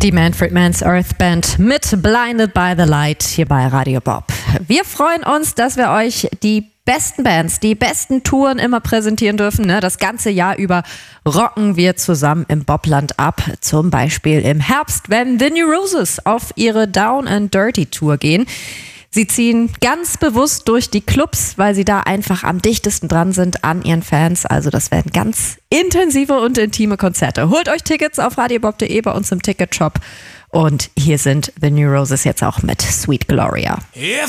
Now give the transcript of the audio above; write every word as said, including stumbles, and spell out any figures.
Die Manfred Mann's Earth Band mit Blinded by the Light hier bei Radio Bob. Wir freuen uns, dass wir euch die besten Bands, die besten Touren immer präsentieren dürfen. Ne? Das ganze Jahr über rocken wir zusammen im Bobland ab. Zum Beispiel im Herbst, wenn The New Roses auf ihre Down and Dirty Tour gehen. Sie ziehen ganz bewusst durch die Clubs, weil sie da einfach am dichtesten dran sind an ihren Fans. Also das werden ganz intensive und intime Konzerte. Holt euch Tickets auf radiobob punkt de bei uns im Ticketshop. Und hier sind The New Roses jetzt auch mit Sweet Gloria.